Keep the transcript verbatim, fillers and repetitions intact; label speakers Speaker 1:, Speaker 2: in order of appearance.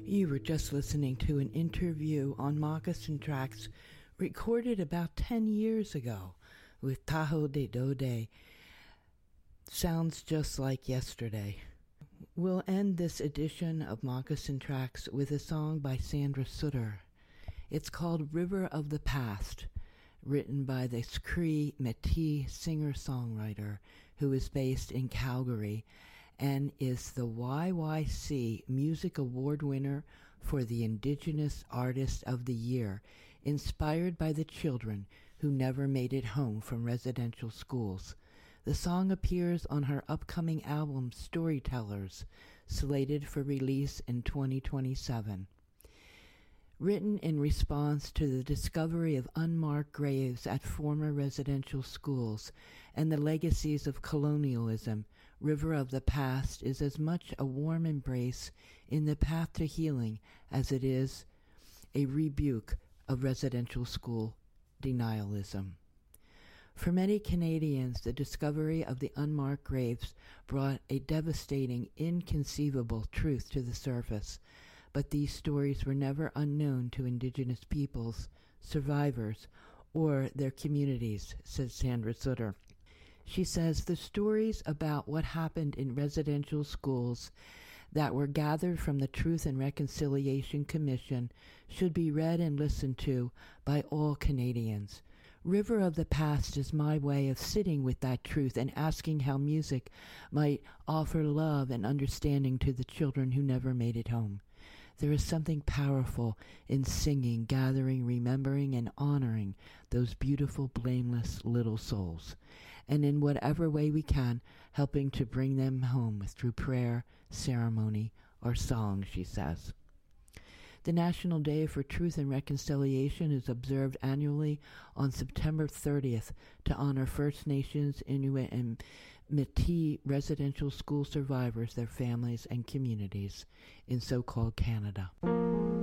Speaker 1: You were just listening to an interview on Moccasin Tracks recorded about ten years ago with Tahoe de Dode. Sounds just like yesterday. We'll end this edition of Moccasin Tracks with a song by Sandra Sutter. It's called River of the Past, written by this Cree Métis singer-songwriter who is based in Calgary and is the Y Y C Music Award winner for the Indigenous Artist of the Year, inspired by the children who never made it home from residential schools. The song appears on her upcoming album Storytellers, slated for release in twenty twenty-seven. Written in response to the discovery of unmarked graves at former residential schools and the legacies of colonialism, River of the Past is as much a warm embrace in the path to healing as it is a rebuke of residential school denialism. For many Canadians, the discovery of the unmarked graves brought a devastating, inconceivable truth to the surface. But these stories were never unknown to Indigenous peoples, survivors, or their communities, says Sandra Sutter. She says the stories about what happened in residential schools that were gathered from the Truth and Reconciliation Commission should be read and listened to by all Canadians. River of the Past is my way of sitting with that truth and asking how music might offer love and understanding to the children who never made it home. There is something powerful in singing, gathering, remembering, and honoring those beautiful, blameless little souls, and in whatever way we can, helping to bring them home through prayer, ceremony, or song, she says. The National Day for Truth and Reconciliation is observed annually on September thirtieth to honor First Nations, Inuit, and Métis residential school survivors, their families, and communities in so-called Canada.